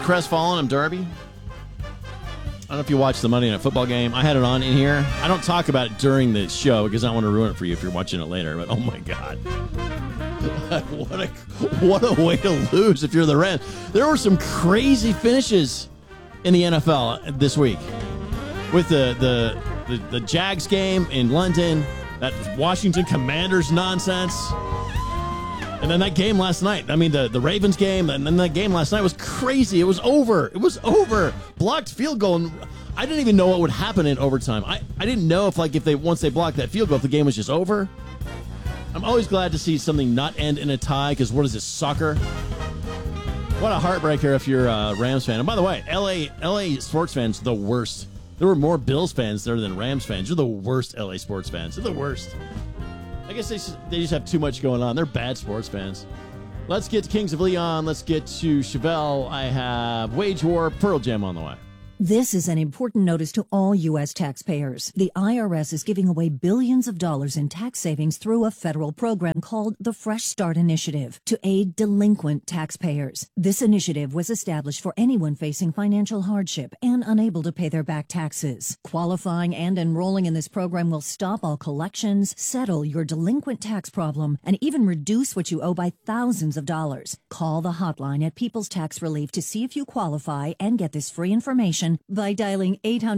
crestfallen. I'm Darby. I don't know if you watched the Monday Night Football game. I had it on in here. I don't talk about it during the show because I don't want to ruin it for you if you're watching it later. But oh my God, what a way to lose if you're the Rams. There were some crazy finishes in the NFL this week with the Jags game in London, that Washington Commanders nonsense. And then that game last night. I mean, the Ravens game, and then that game last night was crazy. It was over. It was over. Blocked field goal. And I didn't even know what would happen in overtime. I didn't know if they once they blocked that field goal, if the game was just over. I'm always glad to see something not end in a tie, because what is this, soccer? What a heartbreaker if you're a Rams fan. And by the way, LA sports fans, the worst. There were more Bills fans there than Rams fans. You're the worst LA sports fans. They're the worst. I guess they just have too much going on. They're bad sports fans. Let's get to Kings of Leon. Let's get to Chevelle. I have Wage War, Pearl Jam on the way. This is an important notice to all U.S. taxpayers. The IRS is giving away billions of dollars in tax savings through a federal program called the Fresh Start Initiative to aid delinquent taxpayers. This initiative was established for anyone facing financial hardship and unable to pay their back taxes. Qualifying and enrolling in this program will stop all collections, settle your delinquent tax problem, and even reduce what you owe by thousands of dollars. Call the hotline at People's Tax Relief to see if you qualify and get this free information by dialing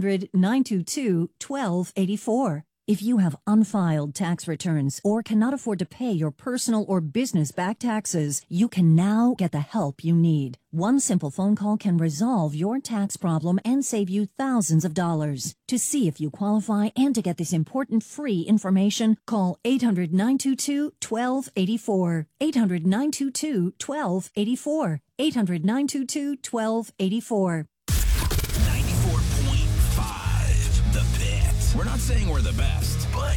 800-922-1284. If you have unfiled tax returns or cannot afford to pay your personal or business back taxes, you can now get the help you need. One simple phone call can resolve your tax problem and save you thousands of dollars. To see if you qualify and to get this important free information, call 800-922-1284. 800-922-1284. 800-922-1284. We're not saying we're the best, but